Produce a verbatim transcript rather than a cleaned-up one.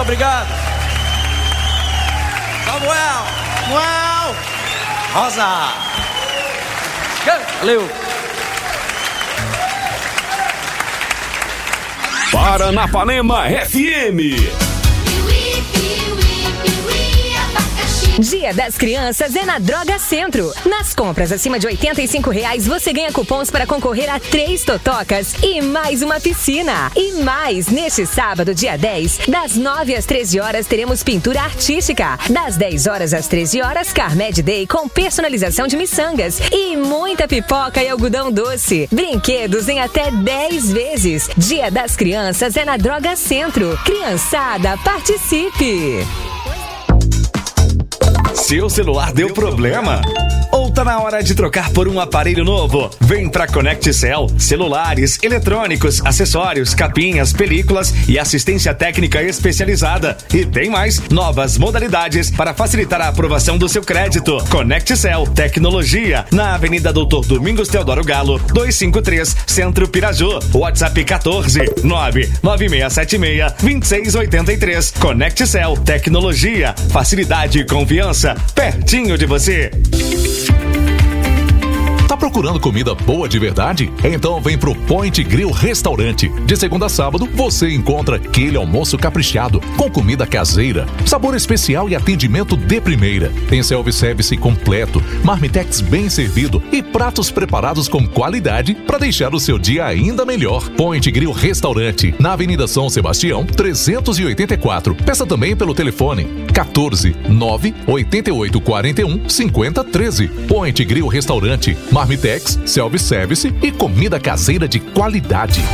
obrigado. Samuel. Uau! Rosa. Valeu. Paranapanema F M. Dia das Crianças é na Droga Centro. Nas compras acima de oitenta e cinco reais, você ganha cupons para concorrer a três totocas e mais uma piscina. E mais, neste sábado, dia dez, das nove às treze horas, teremos pintura artística. Das dez horas às treze horas, Carmed Day com personalização de miçangas. E muita pipoca e algodão doce. Brinquedos em até dez vezes. Dia das Crianças é na Droga Centro. Criançada, participe! Seu celular deu problema? Ou tá na hora de trocar por um aparelho novo? Vem pra ConnectCell. Celulares, eletrônicos, acessórios, capinhas, películas e assistência técnica especializada. E tem mais, novas modalidades para facilitar a aprovação do seu crédito. ConnectCell Tecnologia, na Avenida Doutor Domingos Teodoro Galo, duzentos e cinquenta e três, Centro Piraju. WhatsApp quatorze, nove nove seis sete seis, dois seis oito três. ConnectCell Tecnologia, facilidade e confiança pertinho de você. Tá procurando comida boa de verdade? Então vem pro Point Grill Restaurante. De segunda a sábado, você encontra aquele almoço caprichado, com comida caseira, sabor especial e atendimento de primeira. Tem self-service completo, marmitex bem servido e pratos preparados com qualidade para deixar o seu dia ainda melhor. Point Grill Restaurante, na Avenida São Sebastião, trezentos e oitenta e quatro. Peça também pelo telefone quatorze, nove oito oito quatro um, cinco zero um três. Point Grill Restaurante, marmitex, self-service e comida caseira de qualidade.